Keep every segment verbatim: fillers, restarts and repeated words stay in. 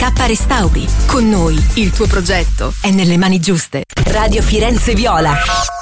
K Restauri. Con noi il tuo progetto è nelle mani giuste. Radio Firenze Viola.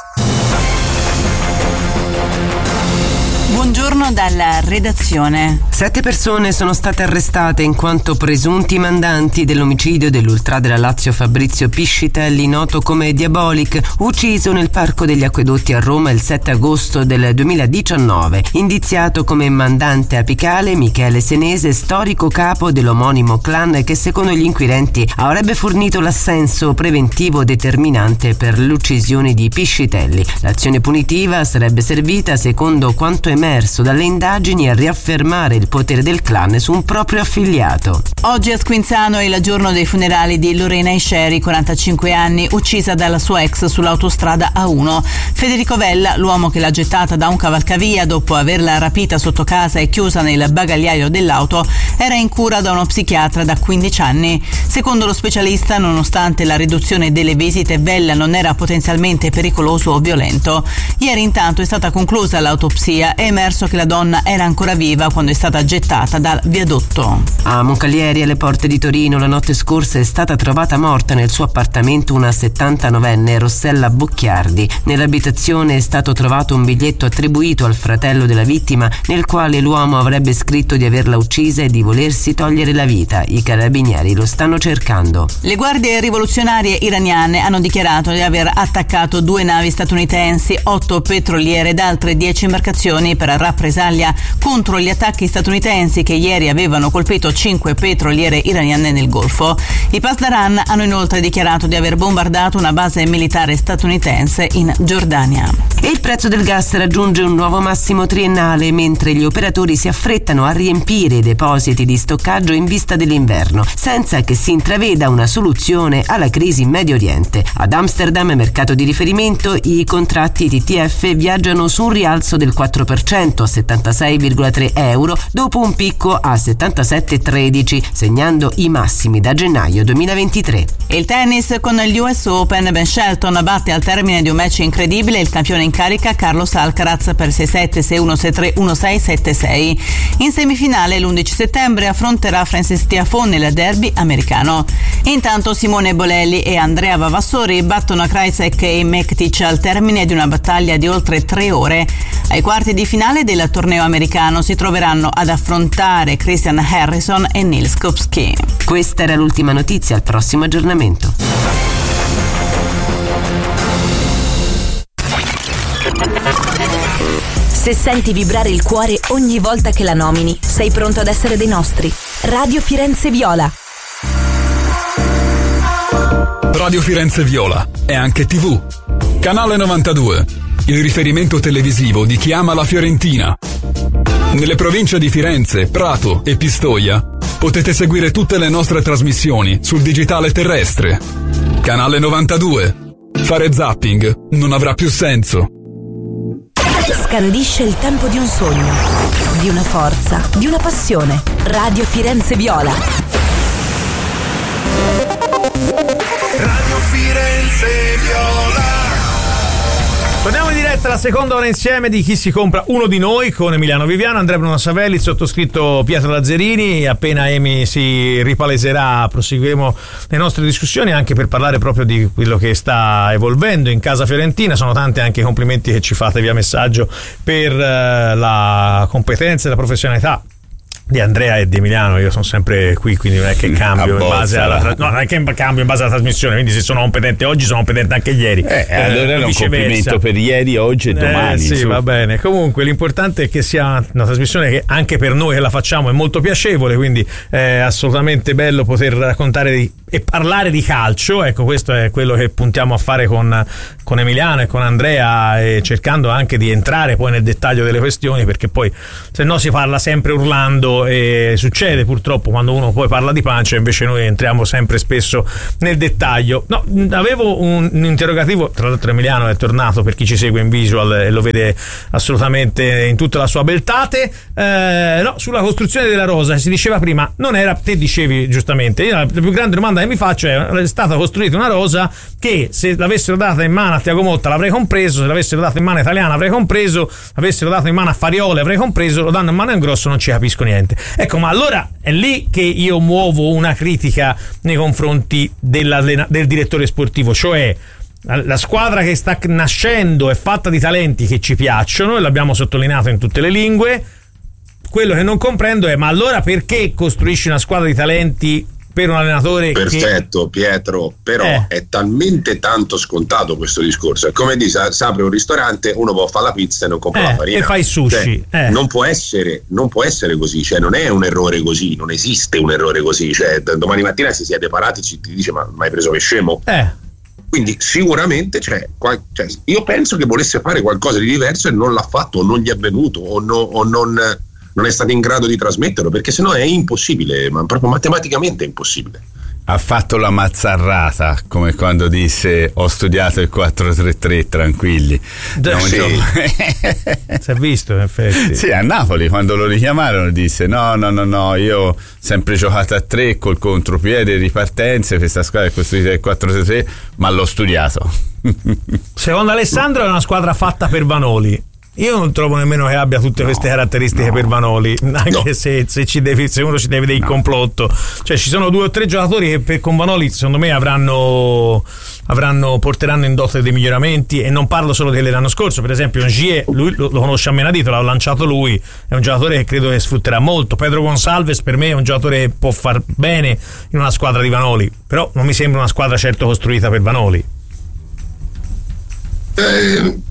Buongiorno dalla redazione. Sette persone sono state arrestate in quanto presunti mandanti dell'omicidio dell'ultra della Lazio Fabrizio Piscitelli, noto come Diabolic, ucciso nel Parco degli Acquedotti a Roma il sette agosto del duemiladiciannove. Indiziato come mandante apicale Michele Senese, storico capo dell'omonimo clan che secondo gli inquirenti avrebbe fornito l'assenso preventivo determinante per l'uccisione di Piscitelli. L'azione punitiva sarebbe servita, secondo quanto emerso dalle indagini, a riaffermare il potere del clan su un proprio affiliato. Oggi a Squinzano è il giorno dei funerali di Lorena Isceri, quarantacinque anni, uccisa dalla sua ex sull'autostrada A uno. Federico Vella, l'uomo che l'ha gettata da un cavalcavia dopo averla rapita sotto casa e chiusa nel bagagliaio dell'auto, era in cura da uno psichiatra da quindici anni. Secondo lo specialista, nonostante la riduzione delle visite, Vella non era potenzialmente pericoloso o violento. Ieri intanto è stata conclusa l'autopsia e è emerso che la donna era ancora viva quando è stata gettata dal viadotto. A Moncalieri, alle porte di Torino, la notte scorsa è stata trovata morta nel suo appartamento una settantanovenne, Rossella Bocchiardi. Nell'abitazione è stato trovato un biglietto attribuito al fratello della vittima, nel quale l'uomo avrebbe scritto di averla uccisa e di volersi togliere la vita. I carabinieri lo stanno cercando. Le guardie rivoluzionarie iraniane hanno dichiarato di aver attaccato due navi statunitensi, otto petroliere ed altre dieci imbarcazioni per rappresaglia contro gli attacchi statunitensi che ieri avevano colpito cinque petroliere iraniane nel Golfo. I Pasdaran hanno inoltre dichiarato di aver bombardato una base militare statunitense in Giordania. E il prezzo del gas raggiunge un nuovo massimo triennale, mentre gli operatori si affrettano a riempire i depositi di stoccaggio in vista dell'inverno, senza che si intraveda una soluzione alla crisi in Medio Oriente. Ad Amsterdam, mercato di riferimento, i contratti T T F viaggiano su un rialzo del quattro per cento a settantasei virgola tre euro dopo un picco a settantasette virgola tredici, segnando i massimi da gennaio duemilaventitré. E il tennis con gli U S Open, Ben Shelton batte al termine di un match incredibile il campione in carica Carlos Alcaraz per sei sette, sei uno, sei tre, uno sei, sette sei. In semifinale l'undici settembre affronterà Frances Tiafoe nel derby americano. Intanto Simone Bolelli e Andrea Vavassori battono Krajicek e Mektic al termine di una battaglia di oltre tre ore. Ai quarti di finale del torneo americano si troveranno ad affrontare Christian Harrison e Nils Kopski. Questa era l'ultima notizia, al prossimo aggiornamento. Se senti vibrare il cuore ogni volta che la nomini, sei pronto ad essere dei nostri. Radio Firenze Viola. Radio Firenze Viola è anche tivù. Canale novantadue, il riferimento televisivo di chi ama la Fiorentina. Nelle province di Firenze, Prato e Pistoia potete seguire tutte le nostre trasmissioni sul digitale terrestre. Canale novantadue. Fare zapping non avrà più senso. Scandisce il tempo di un sogno, di una forza, di una passione. Radio Firenze Viola. Radio Firenze Viola. Torniamo in diretta alla seconda ora insieme di Chi si compra uno di noi con Emiliano Viviano, Andrea Bruno Savelli, il sottoscritto Pietro Lazzarini. Appena Emi si ripaleserà proseguiremo le nostre discussioni anche per parlare proprio di quello che sta evolvendo in casa fiorentina. Sono tanti anche i complimenti che ci fate via messaggio per uh, la competenza e la professionalità di Andrea e di Emiliano. Io sono sempre qui, quindi non è che cambio in base alla tra- no, non è che cambio in base alla trasmissione, quindi se sono competente oggi sono competente anche ieri. Eh, eh allora era un complimento per ieri, oggi e domani. Eh, sì, su. va bene. Comunque l'importante è che sia una trasmissione che anche per noi che la facciamo è molto piacevole, quindi è assolutamente bello poter raccontare di, e parlare di calcio. Ecco, questo è quello che puntiamo a fare con, con Emiliano e con Andrea, e cercando anche di entrare poi nel dettaglio delle questioni, perché poi se no si parla sempre urlando e succede purtroppo quando uno poi parla di pancia, invece noi entriamo sempre spesso nel dettaglio. No, avevo un, un interrogativo, tra l'altro Emiliano è tornato, per chi ci segue in visual e lo vede assolutamente in tutta la sua beltate, eh, no, sulla costruzione della rosa. Si diceva prima, non era, te dicevi giustamente, la più grande domanda domanda che mi faccio è: è stata costruita una rosa che, se l'avessero data in mano a Thiago Motta l'avrei compreso, se l'avessero data in mano a Italiana avrei compreso, l'avessero dato in mano a Farioli avrei compreso, lo danno in mano a Ingrosso, non ci capisco niente. Ecco, ma allora è lì che io muovo una critica nei confronti del direttore sportivo, cioè la squadra che sta nascendo è fatta di talenti che ci piacciono e l'abbiamo sottolineato in tutte le lingue. Quello che non comprendo è: ma allora perché costruisci una squadra di talenti per un allenatore? Perfetto, che... Pietro, però eh. è talmente tanto scontato questo discorso. È come dire, si apre un ristorante, uno può fare la pizza e non compra eh, la farina e fai il sushi. Cioè, eh. non può essere, non può essere così, cioè non è un errore così, non esiste un errore così. Cioè, domani mattina si siede parati, ci ti dice: ma hai preso che scemo? Eh. Quindi sicuramente cioè, qual- cioè, io penso che volesse fare qualcosa di diverso e non l'ha fatto, o non gli è venuto, o, no, o non, non è stato in grado di trasmetterlo, perché sennò è impossibile, ma proprio matematicamente è impossibile. Ha fatto la mazzarrata, come quando disse: ho studiato il quattro tre tre, tranquilli. No, sì. Si è visto in effetti. Sì, a Napoli quando lo richiamarono disse: no no no no, io ho sempre giocato a tre col contropiede, ripartenze, questa squadra è costruita il quattro tre tre, ma l'ho studiato. Secondo Alessandro è una squadra fatta per Vanoli. Io non trovo nemmeno che abbia tutte no, queste caratteristiche no, per Vanoli, anche no. se, se, ci deve, se uno ci deve vedere il no. complotto. Cioè ci sono due o tre giocatori che per, con Vanoli secondo me avranno, avranno porteranno in dote dei miglioramenti, e non parlo solo dell'anno scorso. Per esempio Ngie, lui lo, lo conosce a menadito, l'ha lanciato lui, è un giocatore che credo che sfrutterà molto. Pedro Gonçalves per me è un giocatore che può far bene in una squadra di Vanoli, però non mi sembra una squadra certo costruita per Vanoli. eh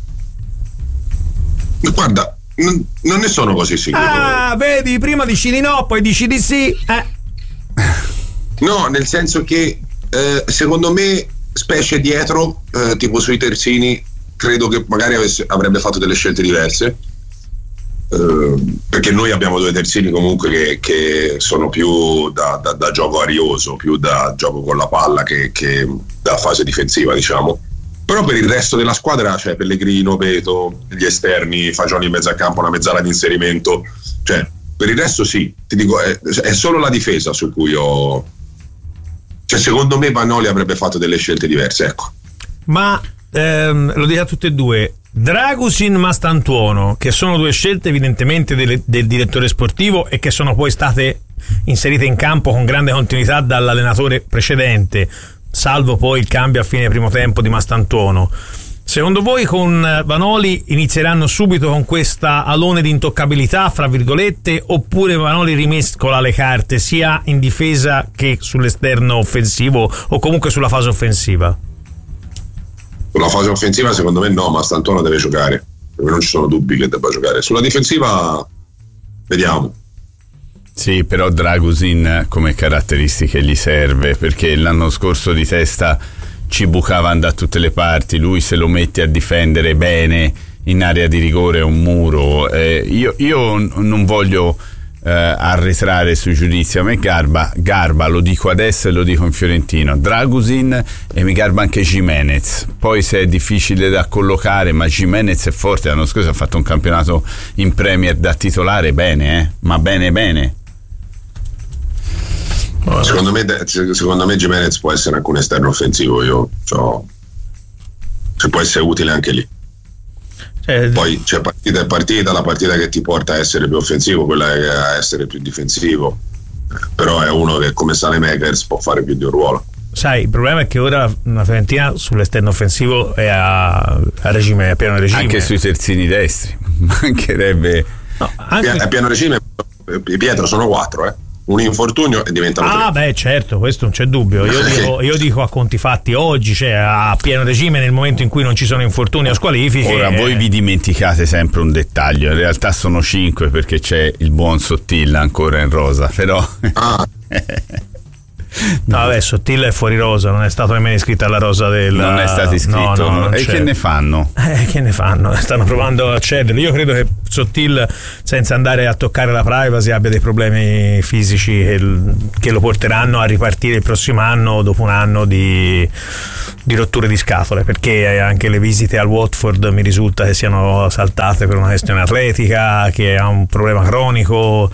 Guarda, non, non ne sono così sicuro. Ah, vedi, prima dici di no, poi dici di sì. Eh. No, nel senso che eh, secondo me, specie dietro, eh, tipo sui terzini, credo che magari avesse, avrebbe fatto delle scelte diverse. Eh, perché noi abbiamo due terzini comunque che, che sono più da, da, da gioco arioso, più da gioco con la palla che, che da fase difensiva, diciamo. Però per il resto della squadra, cioè Pellegrino, Beto, gli esterni, Fagioli in mezzo al campo, una mezzala di inserimento, cioè per il resto sì, ti dico, è, è solo la difesa su cui ho, cioè secondo me Vanoli avrebbe fatto delle scelte diverse, ecco. Ma ehm, lo dico a tutte e due, Dragusin, Mastantuono, che sono due scelte evidentemente del, del direttore sportivo e che sono poi state inserite in campo con grande continuità dall'allenatore precedente, salvo poi il cambio a fine primo tempo di Mastantuono. Secondo voi con Vanoli inizieranno subito con questa alone di intoccabilità, fra virgolette, oppure Vanoli rimescola le carte sia in difesa che sull'esterno offensivo, o comunque sulla fase offensiva? Sulla fase offensiva secondo me no, Mastantuono deve giocare, perché non ci sono dubbi che debba giocare. Sulla difensiva vediamo. Sì, però Dragusin come caratteristiche gli serve, perché l'anno scorso di testa ci bucava da tutte le parti, lui se lo mette a difendere bene in area di rigore è un muro. Eh, io, io non voglio eh, arretrare sui giudizi, a me garba, garba, lo dico adesso e lo dico in fiorentino, Dragusin, e mi garba anche Gimenez. Poi se è difficile da collocare, ma Gimenez è forte, l'anno scorso ha fatto un campionato in Premier da titolare bene, eh? ma bene bene. Secondo me, secondo me Gimenez può essere anche un esterno offensivo, io cioè, cioè può essere utile anche lì. Cioè, poi c'è partita e partita, la partita che ti porta a essere più offensivo, quella a essere più difensivo, però è uno che come Saelemaekers può fare più di un ruolo. Sai, il problema è che ora la Fiorentina sull'esterno offensivo è a, a regime, a pieno regime. Anche sui terzini destri mancherebbe. No, anche... a pieno regime Pietro sono quattro, eh un infortunio e diventano ah tre. Beh certo, questo non c'è dubbio. Io dico, io dico a conti fatti oggi, cioè a pieno regime nel momento in cui non ci sono infortuni o squalifiche. Ora voi vi dimenticate sempre un dettaglio, in realtà sono cinque perché c'è il buon Sottilla ancora in rosa, però ah. No, vabbè, Sottilla è fuori rosa, non è stato nemmeno iscritto alla rosa del. Non è stato iscritto. No, no, e che ne fanno? Eh, che ne fanno? Stanno provando a cederlo. Io credo che Sottilla, senza andare a toccare la privacy, abbia dei problemi fisici che, che lo porteranno a ripartire il prossimo anno, dopo un anno di, di rotture di scatole, perché anche le visite al Watford mi risulta che siano saltate per una questione atletica, che ha un problema cronico.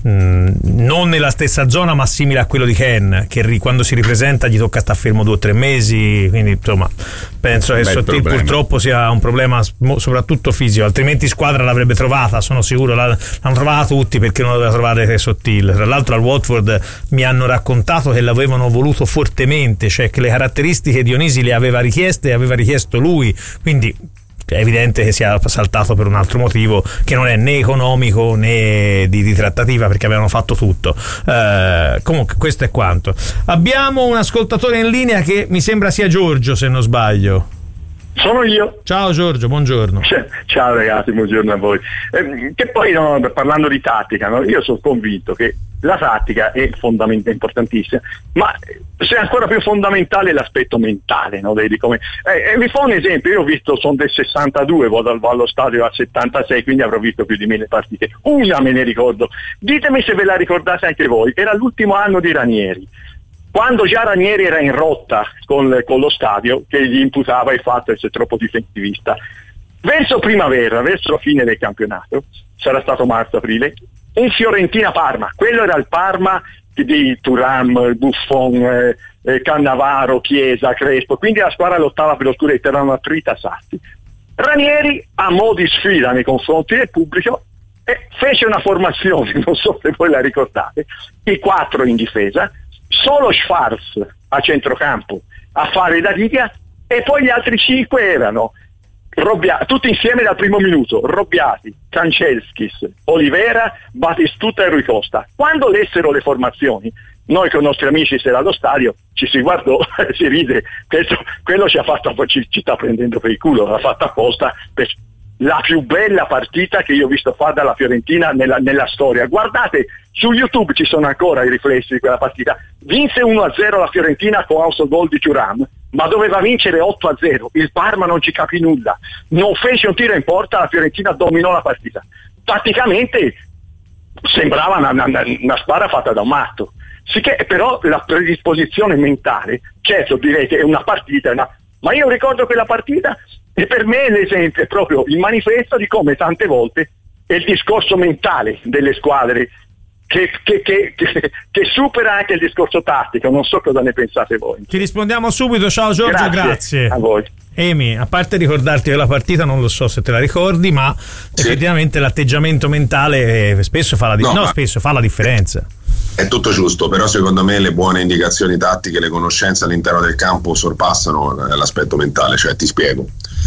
mh, non nella stessa zona ma simile a quello di Ken, che ri, quando si ripresenta gli tocca star fermo due o tre mesi, quindi insomma penso che Sottil purtroppo sia un problema soprattutto fisico, altrimenti squadra l'avrebbe trovata, sono sicuro, l'hanno trovata tutti, perché non doveva trovare Sottil. Tra l'altro al Watford mi hanno raccontato che l'avevano voluto fortemente, cioè che le caratteristiche Dionisi le aveva richieste e aveva richiesto lui, quindi è evidente che sia saltato per un altro motivo che non è né economico né di, di trattativa, perché avevano fatto tutto. Eh, comunque questo è quanto. Abbiamo un ascoltatore in linea che mi sembra sia Giorgio, se non sbaglio. Sono io. Ciao Giorgio, buongiorno. Ciao ragazzi, buongiorno a voi. Eh, che poi no, parlando di tattica, no, io sono convinto che la tattica è fondamentale, importantissima, ma se ancora più fondamentale è l'aspetto mentale, no? Vedi come. Eh, eh, vi fa un esempio, io ho visto, sono del sessantadue, vado al, allo stadio al settantasei, quindi avrò visto più di mille partite. Una me ne ricordo. Ditemi se ve la ricordate anche voi, era l'ultimo anno di Ranieri. Quando già Ranieri era in rotta con, con lo stadio, che gli imputava il fatto di essere troppo difensivista, verso primavera, verso la fine del campionato, sarà stato marzo-aprile, un Fiorentina-Parma, quello era il Parma di Thuram, Buffon, eh, eh, Cannavaro, Chiesa, Crespo, quindi la squadra lottava per lo scudetto, erano tritasati. Ranieri, a mo' di sfida nei confronti del pubblico, eh, fece una formazione, non so se voi la ricordate, i quattro in difesa, solo Schwarz a centrocampo a fare da riga, e poi gli altri cinque erano Robbia- tutti insieme dal primo minuto: Robbiati, Kanchelskis, Olivera, Batistuta e Rui Costa. Quando lessero le formazioni, noi con i nostri amici se era allo stadio ci si guardò e si ride, questo, quello ci ha fatto, ci, ci sta prendendo per il culo, l'ha fatta apposta per la più bella partita che io ho visto fare dalla Fiorentina nella, nella storia. Guardate, su YouTube ci sono ancora i riflessi di quella partita. Vinse uno a zero la Fiorentina con autogol di Thuram, ma doveva vincere otto a zero. Il Parma non ci capì nulla, non fece un tiro in porta, la Fiorentina dominò la partita. Tatticamente sembrava una, una, una squadra fatta da un matto. Sicché però la predisposizione mentale, certo direte è una partita, è una... ma io ricordo quella partita e per me l'esempio è proprio il manifesto di come tante volte è il discorso mentale delle squadre che, che, che, che, che supera anche il discorso tattico. Non so cosa ne pensate voi. Ti rispondiamo subito. Ciao Giorgio, grazie, grazie. A voi. Emi, a parte ricordarti che la partita non lo so se te la ricordi, ma sì, effettivamente l'atteggiamento mentale spesso fa la, di- no, no, spesso fa la differenza. È tutto giusto, però secondo me le buone indicazioni tattiche, le conoscenze all'interno del campo sorpassano l'aspetto mentale. Cioè, ti spiego,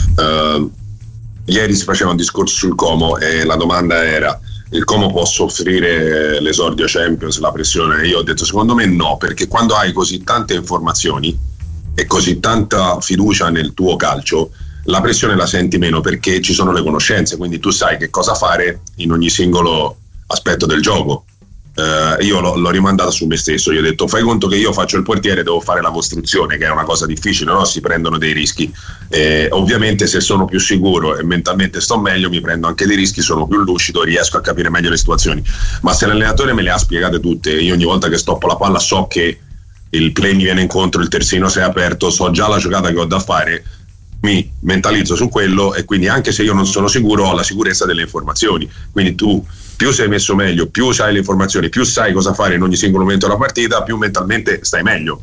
uh, ieri si faceva un discorso sul Como e la domanda era: il Como può soffrire l'esordio Champions, la pressione? Io ho detto secondo me no, perché quando hai così tante informazioni e così tanta fiducia nel tuo calcio, la pressione la senti meno, perché ci sono le conoscenze, quindi tu sai che cosa fare in ogni singolo aspetto del gioco. Uh, io l'ho, l'ho rimandata su me stesso, io ho detto: fai conto che io faccio il portiere, devo fare la costruzione, che è una cosa difficile, no? Si prendono dei rischi, eh, ovviamente se sono più sicuro e mentalmente sto meglio mi prendo anche dei rischi, sono più lucido, riesco a capire meglio le situazioni. Ma se l'allenatore me le ha spiegate tutte, io ogni volta che stoppo la palla so che il play mi viene incontro, il terzino si è aperto, so già la giocata che ho da fare, mi mentalizzo su quello, e quindi anche se io non sono sicuro ho la sicurezza delle informazioni. Quindi tu più sei messo meglio, più sai le informazioni, più sai cosa fare in ogni singolo momento della partita, più mentalmente stai meglio.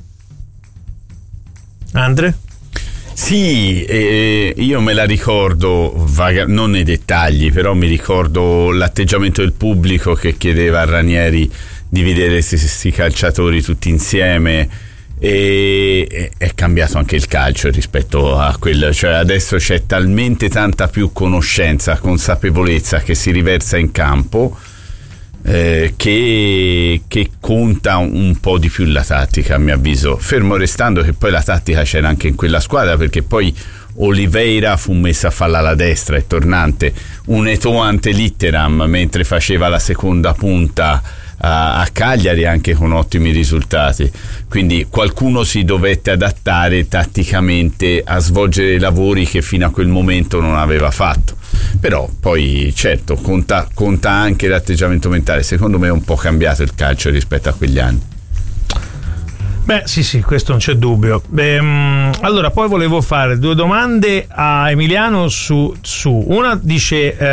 Andre? Sì, eh, io me la ricordo, vaga, non nei dettagli, però mi ricordo l'atteggiamento del pubblico che chiedeva a Ranieri di vedere questi calciatori tutti insieme. E è cambiato anche il calcio rispetto a quello, cioè adesso c'è talmente tanta più conoscenza, consapevolezza che si riversa in campo, eh, che, che conta un po' di più la tattica, a mio avviso, fermo restando che poi la tattica c'era anche in quella squadra, perché poi Oliveira fu messa a falla alla destra e tornante, un Eto'o ante litteram mentre faceva la seconda punta a Cagliari, anche con ottimi risultati. Quindi qualcuno si dovette adattare tatticamente a svolgere i lavori che fino a quel momento non aveva fatto. Però poi certo conta, conta anche l'atteggiamento mentale. Secondo me è un po' cambiato il calcio rispetto a quegli anni. Beh sì sì, questo non c'è dubbio. Beh, allora poi volevo fare due domande a Emiliano su, su. Una dice eh,